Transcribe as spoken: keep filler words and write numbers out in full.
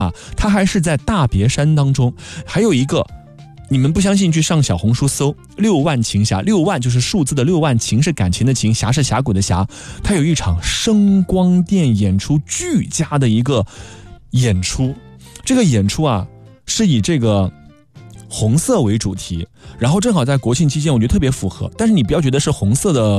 啊，它还是在大别山当中。还有一个，你们不相信，去上小红书搜六万琴峡，六万就是数字的六万，琴是感情的情，峡是峡谷的峡。它有一场声光电演出，巨佳的一个演出。这个演出啊，是以这个红色为主题，然后正好在国庆期间，我觉得特别符合。但是你不要觉得是红色的